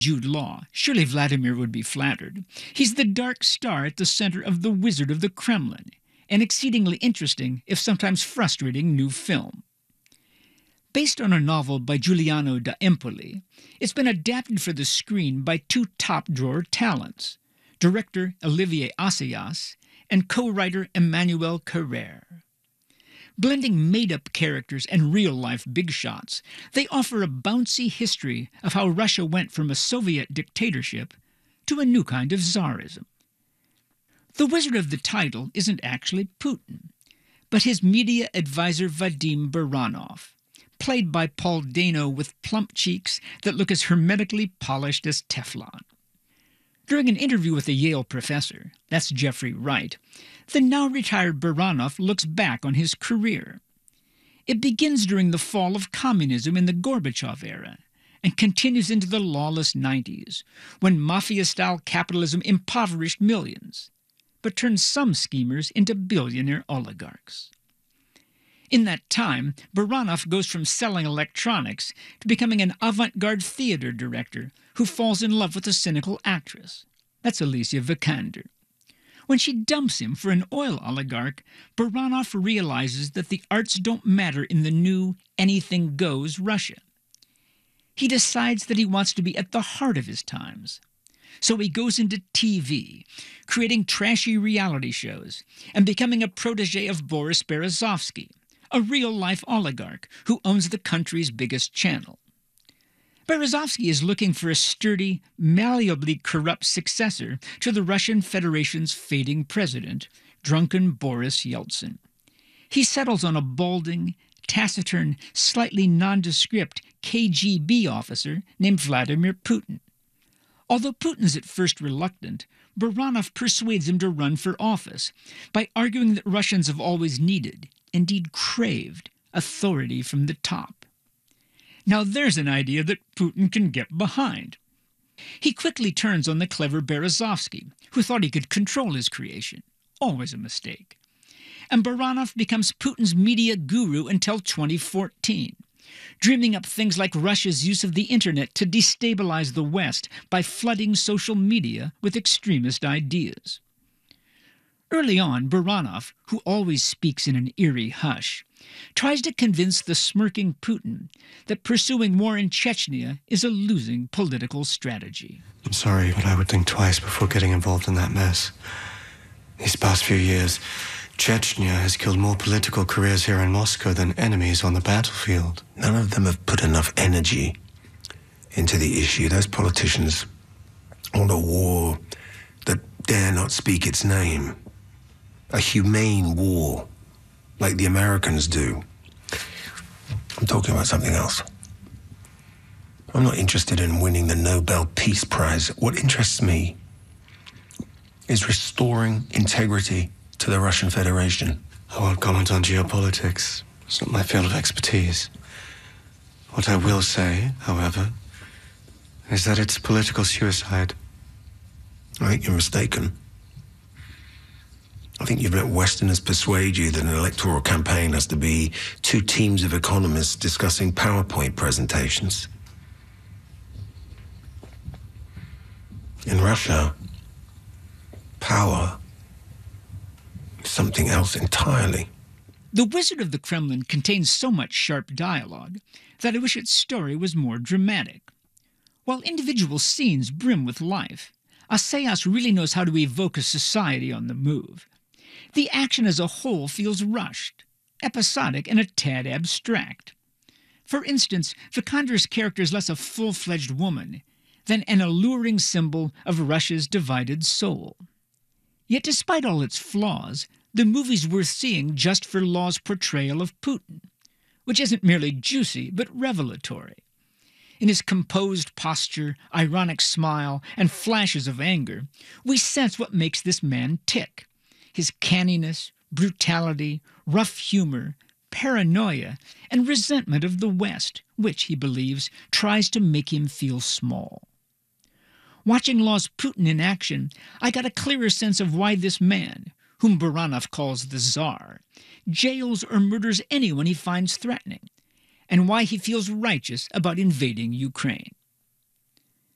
Jude Law. Surely Vladimir would be flattered. He's the dark star at the center of The Wizard of the Kremlin, an exceedingly interesting, if sometimes frustrating, new film. Based on a novel by Giuliano da Empoli, it's been adapted for the screen by two top-drawer talents, director Olivier Assayas and co-writer Emmanuel Carrère. Blending made-up characters and real-life big shots, they offer a bouncy history of how Russia went from a Soviet dictatorship to a new kind of Tsarism. The wizard of the title isn't actually Putin, but his media advisor Vadim Baranov, played by Paul Dano with plump cheeks that look as hermetically polished as Teflon. During an interview with a Yale professor, that's Jeffrey Wright, the now-retired Baranov looks back on his career. It begins during the fall of communism in the Gorbachev era and continues into the lawless 90s, when mafia-style capitalism impoverished millions, but turned some schemers into billionaire oligarchs. In that time, Baranov goes from selling electronics to becoming an avant-garde theater director who falls in love with a cynical actress. That's Alicia Vikander. When she dumps him for an oil oligarch, Baranov realizes that the arts don't matter in the new anything-goes Russia. He decides that he wants to be at the heart of his times. So he goes into TV, creating trashy reality shows and becoming a protege of Boris Berezovsky, a real-life oligarch who owns the country's biggest channel. Berezovsky is looking for a sturdy, malleably corrupt successor to the Russian Federation's fading president, drunken Boris Yeltsin. He settles on a balding, taciturn, slightly nondescript KGB officer named Vladimir Putin. Although Putin's at first reluctant, Baranov persuades him to run for office by arguing that Russians have always needed, indeed craved, authority from the top. Now there's an idea that Putin can get behind. He quickly turns on the clever Berezovsky, who thought he could control his creation. Always a mistake. And Baranov becomes Putin's media guru until 2014, dreaming up things like Russia's use of the internet to destabilize the West by flooding social media with extremist ideas. Early on, Baranov, who always speaks in an eerie hush, tries to convince the smirking Putin that pursuing war in Chechnya is a losing political strategy. I'm sorry, but I would think twice before getting involved in that mess. These past few years, Chechnya has killed more political careers here in Moscow than enemies on the battlefield. None of them have put enough energy into the issue. Those politicians want a war that dare not speak its name. A humane war, like the Americans do. I'm talking about something else. I'm not interested in winning the Nobel Peace Prize. What interests me is restoring integrity to the Russian Federation. I won't comment on geopolitics. It's not my field of expertise. What I will say, however, is that it's political suicide. I think you're mistaken. I think you've let Westerners persuade you that an electoral campaign has to be two teams of economists discussing PowerPoint presentations. In Russia, power is something else entirely. The Wizard of the Kremlin contains so much sharp dialogue that I wish its story was more dramatic. While individual scenes brim with life, Assayas really knows how to evoke a society on the move. The action as a whole feels rushed, episodic, and a tad abstract. For instance, Vikander's character is less a full-fledged woman than an alluring symbol of Russia's divided soul. Yet despite all its flaws, the movie's worth seeing just for Law's portrayal of Putin, which isn't merely juicy but revelatory. In his composed posture, ironic smile, and flashes of anger, we sense what makes this man tick. His canniness, brutality, rough humor, paranoia, and resentment of the West, which, he believes, tries to make him feel small. Watching Law's Putin in action, I got a clearer sense of why this man, whom Baranov calls the Tsar, jails or murders anyone he finds threatening, and why he feels righteous about invading Ukraine.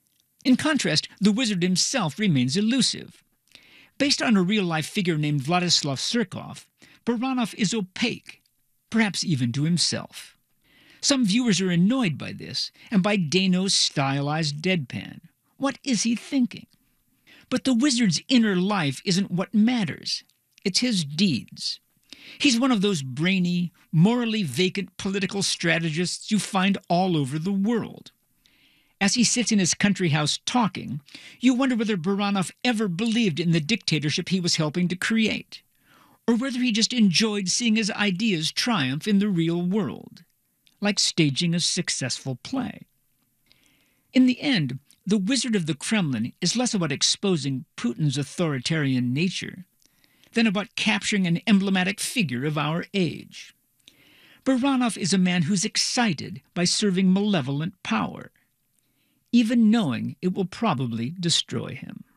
In contrast, the wizard himself remains elusive. Based on a real-life figure named Vladislav Surkov, Baranov is opaque, perhaps even to himself. Some viewers are annoyed by this, and by Dano's stylized deadpan. What is he thinking? But the wizard's inner life isn't what matters. It's his deeds. He's one of those brainy, morally vacant political strategists you find all over the world. As he sits in his country house talking, you wonder whether Baranov ever believed in the dictatorship he was helping to create, or whether he just enjoyed seeing his ideas triumph in the real world, like staging a successful play. In the end, The Wizard of the Kremlin is less about exposing Putin's authoritarian nature than about capturing an emblematic figure of our age. Baranov is a man who's excited by serving malevolent power, even knowing it will probably destroy him.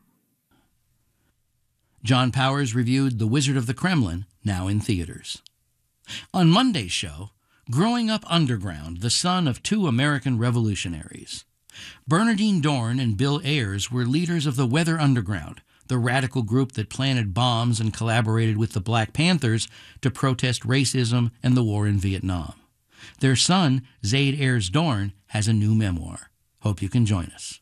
John Powers reviewed The Wizard of the Kremlin, now in theaters. On Monday's show, growing up underground, the son of two American revolutionaries. Bernardine Dorn and Bill Ayers were leaders of the Weather Underground, the radical group that planted bombs and collaborated with the Black Panthers to protest racism and the war in Vietnam. Their son, Zaid Ayers Dorn, has a new memoir. Hope you can join us.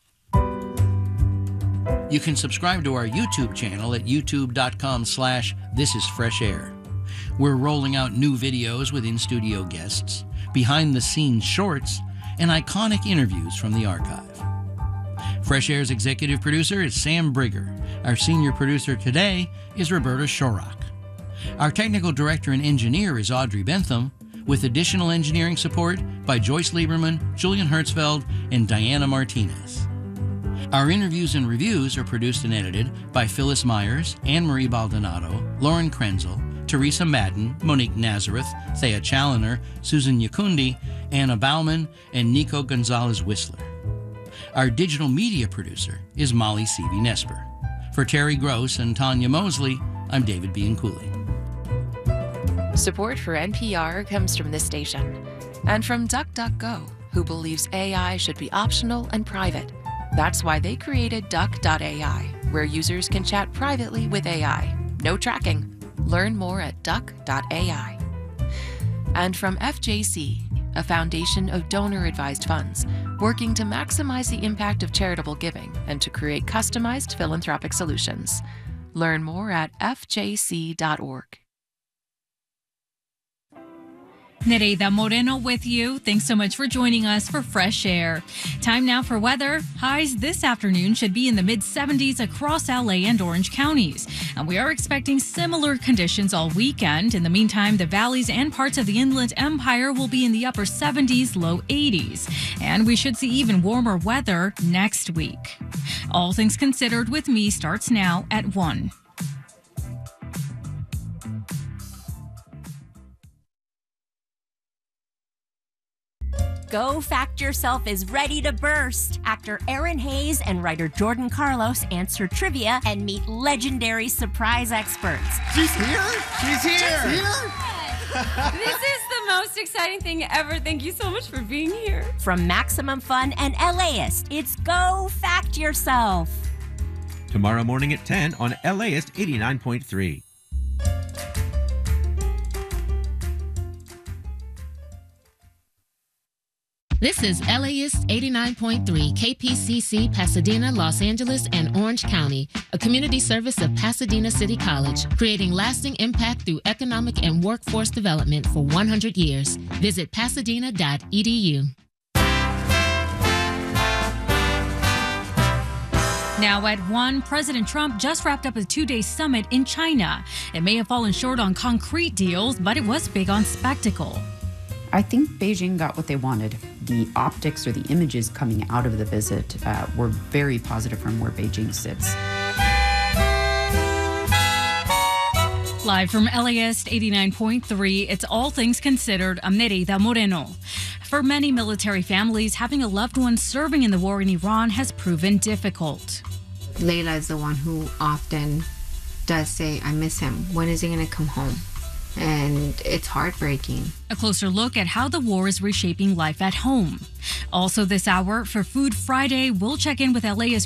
You can subscribe to our YouTube channel at youtube.com/thisisfreshair. We're rolling out new videos with in-studio guests, behind-the-scenes shorts, and iconic interviews from the archive. Fresh Air's executive producer is Sam Brigger. Our senior producer today is Roberta Shorrock. Our technical director and engineer is Audrey Bentham, with additional engineering support by Joyce Lieberman, Julian Hertzfeld, and Diana Martinez. Our interviews and reviews are produced and edited by Phyllis Myers, Anne-Marie Baldonado, Lauren Krenzel, Teresa Madden, Monique Nazareth, Thea Challoner, Susan Yakundi, Anna Bauman, and Nico Gonzalez-Whistler. Our digital media producer is Molly Seavey-Nesper. For Terry Gross and Tanya Mosley, I'm David Bianculli. Support for NPR comes from this station and from DuckDuckGo, who believes AI should be optional and private. That's why they created Duck.ai, where users can chat privately with AI. No tracking. Learn more at Duck.ai. And from FJC, a foundation of donor-advised funds, working to maximize the impact of charitable giving and to create customized philanthropic solutions. Learn more at fjc.org. Nereida Moreno with you. Thanks so much for joining us for Fresh Air. Time now for weather. Highs this afternoon should be in the mid-70s across LA and Orange counties. And we are expecting similar conditions all weekend. In the meantime, the valleys and parts of the Inland Empire will be in the upper 70s, low 80s. And we should see even warmer weather next week. All Things Considered with me starts now at 1. Go Fact Yourself is ready to burst. Actor Aaron Hayes and writer Jordan Carlos answer trivia and meet legendary surprise experts. She's here? She's here! This is the most exciting thing ever. Thank you so much for being here. From Maximum Fun and LAist, it's Go Fact Yourself. Tomorrow morning at 10 on LAist 89.3. This is LAist 89.3 KPCC, Pasadena, Los Angeles, and Orange County, a community service of Pasadena City College, creating lasting impact through economic and workforce development for 100 years. Visit pasadena.edu. Now at 1, President Trump just wrapped up a 2-day summit in China. It may have fallen short on concrete deals, but it was big on spectacle. I think Beijing got what they wanted. The optics or the images coming out of the visit were very positive from where Beijing sits. Live from LAist 89.3, it's All Things Considered. I'm Nereida Moreno. For many military families, having a loved one serving in the war in Iran has proven difficult. Layla is the one who often does say, I miss him. When is he going to come home? and it's heartbreaking. A closer look at how the war is reshaping life at home. Also this hour, for Food Friday, we'll check in with LAist